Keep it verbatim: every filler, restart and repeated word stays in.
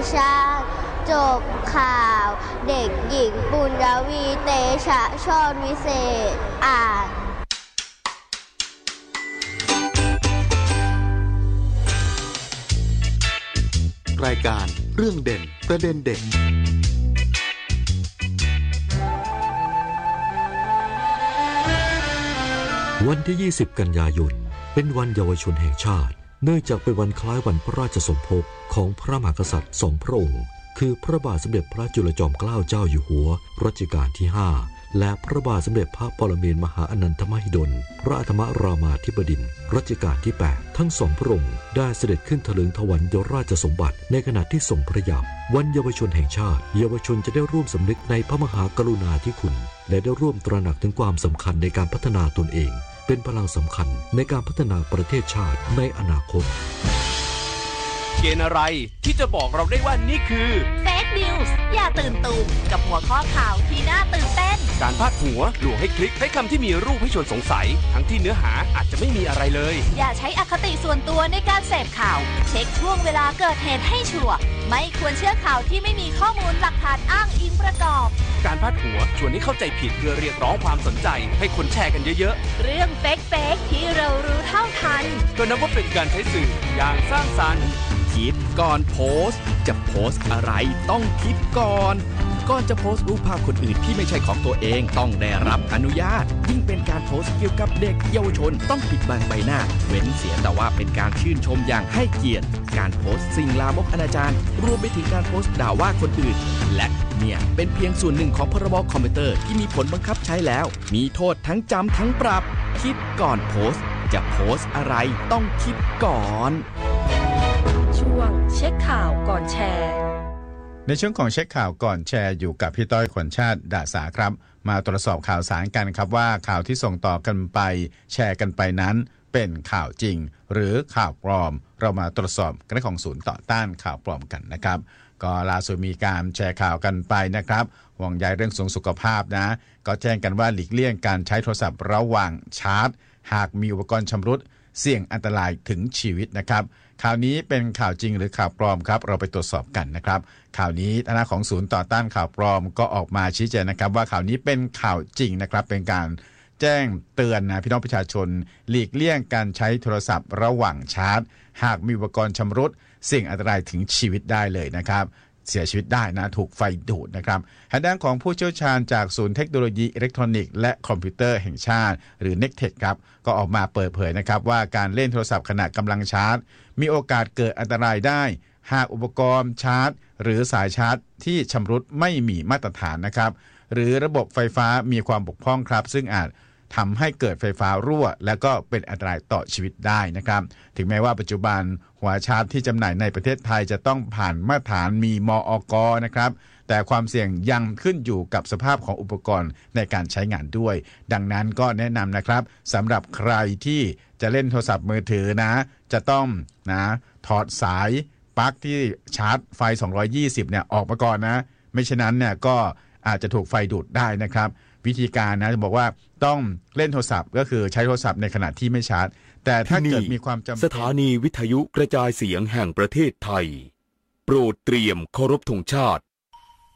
ชาติจบข่าวเด็กหญิงปุญญวีเตชะโชติวิเศษอ่านรายการเรื่องเด่นประเด็นเด่นวันที่ยี่สิบกันยายนเป็นวันเยาวชนแห่งชาติเนื่องจากเป็นวันคล้ายวันพระราชสมภพของพระมหากษัตริย์สองพระองค์คือพระบาทสมเด็จพระจุลจอมเกล้าเจ้าอยู่หัวรัชกาลที่ห้าและพระบาทสมเด็จพระปรมินทรมหาอนันทมหิดลพระอัฏฐมรามาธิบดินทร์รัชกาลที่แปดทั้งสองพระองค์ได้เสด็จขึ้นถลิงถวัลยราชสมบัติในขณะที่ทรงพระเยาว์วันเยาวชนแห่งชาติเยาวชนจะได้ร่วมสำนึกในพระมหากรุณาธิคุณและได้ร่วมตระหนักถึงความสำคัญในการพัฒนาตนเองเป็นพลังสำคัญในการพัฒนาประเทศชาติในอนาคตเกณฑ์อะไรที่จะบอกเราได้ว่านี่คือ Fake News อย่าตื่นตูมกับหัวข้อข่าวที่น่าตื่นเต้นการพาดหัวลวงให้คลิกใช้คำที่มีรูปให้ชวนสงสัยทั้งที่เนื้อหาอาจจะไม่มีอะไรเลยอย่าใช้อคติส่วนตัวในการเสพข่าวเช็คช่วงเวลาเกิดเหตุให้ชัวร์ไม่ควรเชื่อข่าวที่ไม่มีข้อมูลหลักฐานอ้างอิงประกอบการพาดหัวชวนให้เข้าใจผิดเพื่อเรียกร้องความสนใจให้คนแชร์กันเยอะๆเรื่องเฟกเฟกที่เรารู้เท่าทันก็นับว่าเป็นการใช้สื่ออย่างสร้างสรรค์คิดก่อนโพสต์จะโพสต์อะไรต้องคิดก่อนก่อนจะโพสต์รูปภาพคนอื่นที่ไม่ใช่ของตัวเองต้องได้รับอนุญาตยิ่งเป็นการโพสต์เกี่ยวกับเด็กเยาวชนต้องปิดบังใบหน้าเว้นเสียแต่ว่าเป็นการชื่นชมอย่างให้เกียรติการโพสต์สิ่งลามกอนาจารรวมไปถึงการโพสต์ด่าว่าคนอื่นและเนี่ยเป็นเพียงส่วนหนึ่งของพรบคอมพิวเตอร์ที่มีผลบังคับใช้แล้วมีโทษทั้งจำทั้งปรับคิดก่อนโพสต์จะโพสต์อะไรต้องคิดก่อนช่วงเช็คข่าวก่อนแชร์ในช่วงของเช็คข่าวก่อนแชร์อยู่กับพี่ต้อยขวัญชาติดาสาครับมาตรวจสอบข่าวสารกันครับว่าข่าวที่ส่งต่อกันไปแชร์กันไปนั้นเป็นข่าวจริงหรือข่าวปลอมเรามาตรวจสอบกันของศูนย์ต่อต้านข่าวปลอมกันนะครับก็ล่าสุดมีการแชร์ข่าวกันไปนะครับห่วงใยเรื่องสุขภาพนะก็แจ้งกันว่าหลีกเลี่ยงการใช้โทรศัพท์ระหว่างชาร์จหากมีอุปกรณ์ชำรุดเสี่ยงอันตรายถึงชีวิตนะครับข่าวนี้เป็นข่าวจริงหรือข่าวปลอมครับเราไปตรวจสอบกันนะครับข่าวนี้คณะของศูนย์ต่อต้านข่าวปลอมก็ออกมาชี้แจงนะครับว่าข่าวนี้เป็นข่าวจริงนะครับเป็นการแจ้งเตือนนะพี่น้องประชาชนหลีกเลี่ยงการใช้โทรศัพท์ระหว่างชาร์จหากมีอุปกรณ์ชำรุดเสี่ยงอันตรายถึงชีวิตได้เลยนะครับเสียชีวิตได้นะถูกไฟดูดนะครับทางด้านของผู้เชี่ยวชาญจากศูนย์เทคโนโลยีอิเล็กทรอนิกส์และคอมพิวเตอร์แห่งชาติหรือ เน็กเทค ครับก็ออกมาเปิดเผยนะครับว่าการเล่นโทรศัพท์ขณะกำลังชาร์จมีโอกาสเกิดอันตรายได้หากอุปกรณ์ชาร์จหรือสายชาร์จที่ชำรุดไม่มีมาตรฐานนะครับหรือระบบไฟฟ้ามีความบกพร่องครับซึ่งอาจทำให้เกิดไฟฟ้ารั่วและก็เป็นอันตรายต่อชีวิตได้นะครับถึงแม้ว่าปัจจุบันหัวชาร์จที่จำหน่ายในประเทศไทยจะต้องผ่านมาตรฐานมีมอก.นะครับแต่ความเสี่ยงยังขึ้นอยู่กับสภาพของอุปกรณ์ในการใช้งานด้วยดังนั้นก็แนะนำนะครับสำหรับใครที่จะเล่นโทรศัพท์มือถือนะจะต้องนะถอดสายปลั๊กที่ชาร์จไฟสองร้อยยี่สิบเนี่ยออกมาก่อนนะไม่เช่นนั้นเนี่ยก็อาจจะถูกไฟดูดได้นะครับวิธีการนะจะบอกว่าต้องเล่นโทรศัพท์ก็คือใช้โทรศัพท์ในขณะที่ไม่ชาร์จแต่ถ้าเกิดมีความจำเป็นสถานีวิทยุกระจายเสียงแห่งประเทศไทยโปรดเตรียมเคารพธงชาติ